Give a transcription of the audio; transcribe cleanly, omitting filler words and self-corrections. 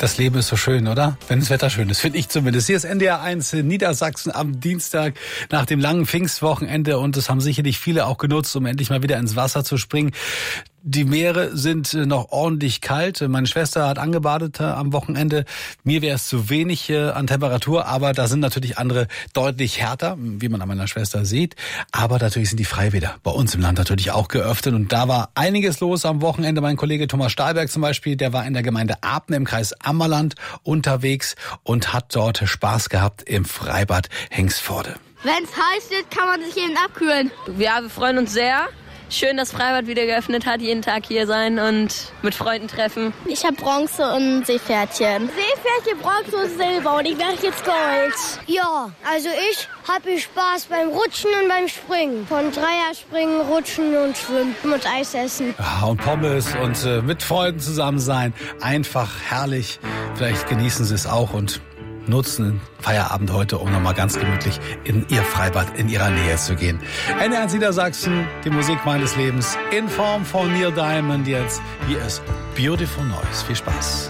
Das Leben ist so schön, oder? Wenn das Wetter schön ist, finde ich zumindest. Hier ist NDR 1 in Niedersachsen am Dienstag nach dem langen Pfingstwochenende und das haben sicherlich viele auch genutzt, um endlich mal wieder ins Wasser zu springen. Die Meere sind noch ordentlich kalt. Meine Schwester hat angebadet am Wochenende. Mir wäre es zu wenig an Temperatur, aber da sind natürlich andere deutlich härter, wie man an meiner Schwester sieht. Aber natürlich sind die Freibäder bei uns im Land natürlich auch geöffnet und da war einiges los am Wochenende. Mein Kollege Thomas Stahlberg zum Beispiel, der war in der Gemeinde Abne im Kreis Ammerland unterwegs und hat dort Spaß gehabt im Freibad Hengsforde. Wenn es heiß wird, kann man sich eben abkühlen. Ja, wir freuen uns sehr. Schön, dass Freibad wieder geöffnet hat, jeden Tag hier sein und mit Freunden treffen. Ich habe Bronze und ein Seepferdchen. Seepferdchen, Bronze und Silber und ich mache jetzt Gold. Ja, also ich habe Spaß beim Rutschen und beim Springen. Von Dreierspringen, Rutschen und Schwimmen und Eis essen. Ja, und Pommes und mit Freunden zusammen sein. Einfach herrlich. Vielleicht genießen Sie es auch und nutzen Feierabend heute, um nochmal ganz gemütlich in Ihr Freibad in Ihrer Nähe zu gehen. NDR Niedersachsen, die Musik meines Lebens in Form von Neil Diamond jetzt. Hier ist Beautiful Noise. Viel Spaß.